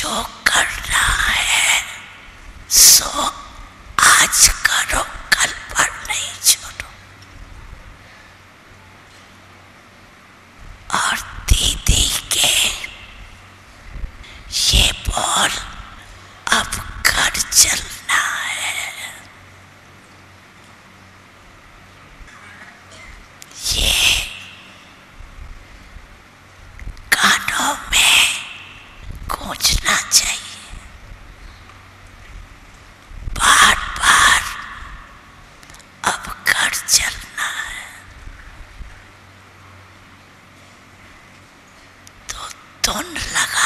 जो करना है सो आज करो, कल पर नहीं छोड़ो। और दीदी के ये बोल अब घर चलना है, ये कानों में गूंजना चाहिए बार बार, अब घर चलना है। तो धुन लगा